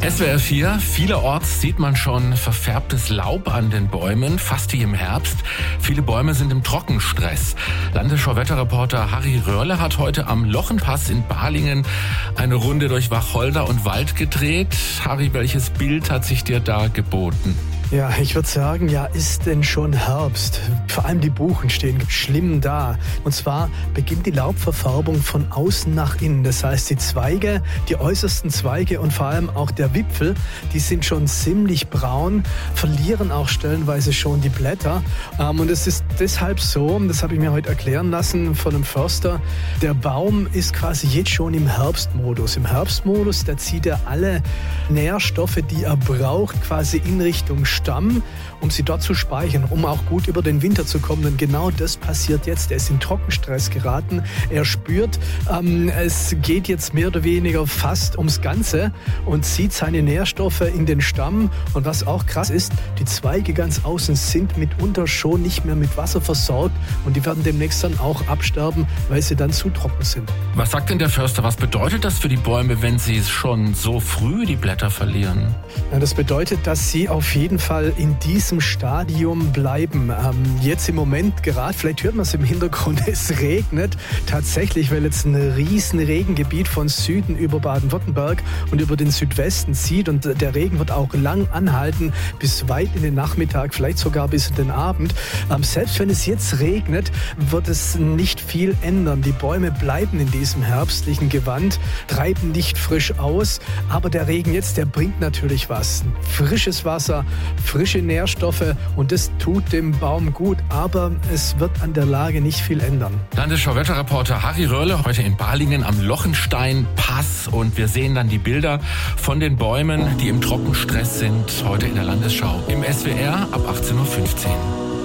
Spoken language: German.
SWR 4, vielerorts sieht man schon verfärbtes Laub an den Bäumen, fast wie im Herbst. Viele Bäume sind im Trockenstress. Landesschau-Wetterreporter Harry Röhrle hat heute am Lochenpass in Balingen eine Runde durch Wacholder und Wald gedreht. Harry, welches Bild hat sich dir da geboten? Ja, ich würde sagen, ist denn schon Herbst. Vor allem die Buchen stehen schlimm da. Und zwar beginnt die Laubverfärbung von außen nach innen. Das heißt, die Zweige, die äußersten Zweige und vor allem auch der Wipfel, die sind schon ziemlich braun, verlieren auch stellenweise schon die Blätter. Und es ist deshalb so, das habe ich mir heute erklären lassen von einem Förster, der Baum ist quasi jetzt schon im Herbstmodus. Im Herbstmodus, da zieht er alle Nährstoffe, die er braucht, quasi in Richtung Stamm, um sie dort zu speichern, um auch gut über den Winter zu kommen. Und genau das passiert jetzt. Er ist in Trockenstress geraten. Er spürt, es geht jetzt mehr oder weniger fast ums Ganze und zieht seine Nährstoffe in den Stamm. Und was auch krass ist, die Zweige ganz außen sind mitunter schon nicht mehr mit Wasser versorgt und die werden demnächst dann auch absterben, weil sie dann zu trocken sind. Was sagt denn der Förster? Was bedeutet das für die Bäume, wenn sie schon so früh die Blätter verlieren? Ja, das bedeutet, dass sie auf jeden Fall in diesem Stadium bleiben. Jetzt im Moment gerade, vielleicht hört man es im Hintergrund, es regnet tatsächlich, weil jetzt ein riesen Regengebiet von Süden über Baden-Württemberg und über den Südwesten zieht und der Regen wird auch lang anhalten, bis weit in den Nachmittag, vielleicht sogar bis in den Abend. Selbst wenn es jetzt regnet, wird es nicht viel ändern. Die Bäume bleiben in diesem herbstlichen Gewand, treiben nicht frisch aus, aber der Regen jetzt, der bringt natürlich was. Frisches Wasser, frische Nährstoffe und das tut dem Baum gut, aber es wird an der Lage nicht viel ändern. Landesschau-Wetterreporter Harry Röhrle heute in Balingen am Lochenstein-Pass und wir sehen dann die Bilder von den Bäumen, die im Trockenstress sind, heute in der Landesschau im SWR ab 18:15 Uhr.